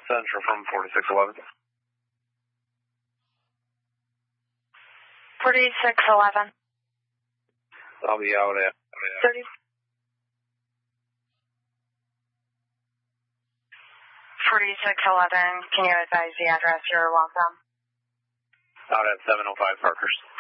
Central from 4611. 4611. I'll be out at 30. 4611, can you advise the address? You're welcome. out at 705 Parkers.